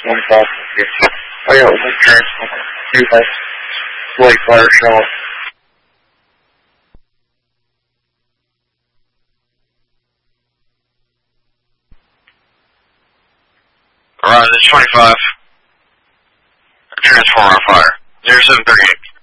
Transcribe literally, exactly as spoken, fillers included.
twenty-five. I got one transformer. Two has blade fire shot. Alright, this is twenty-five. Transformer on fire. zero seven thirty-eight.